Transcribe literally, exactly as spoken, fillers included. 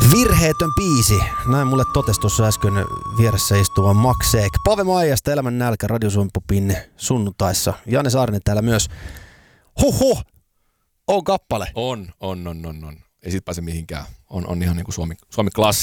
Virheetön biisi. Näin mulle totesi tuossa äsken vieressä istuva Maxeek. Pave Maijasta Elämän nälkä Radio Suomi Popin sunnuntaissa. Janne Saarinen täällä myös. Huhhuh! On kappale. On, on, on, on, on. Ei sit pääse mihinkään. On, on ihan niinku Suomi, Suomi klassikko.